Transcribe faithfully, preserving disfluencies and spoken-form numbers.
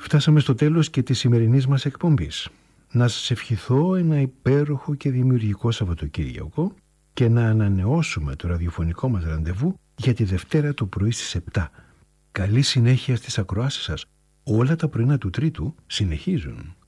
Φτάσαμε στο τέλος και της σημερινής μας εκπομπής. Να σας ευχηθώ ένα υπέροχο και δημιουργικό Σαββατοκύριακο και να ανανεώσουμε το ραδιοφωνικό μας ραντεβού για τη Δευτέρα το πρωί στις επτά. Καλή συνέχεια στις ακροάσεις σας. Όλα τα πρωινά του Τρίτου συνεχίζουν.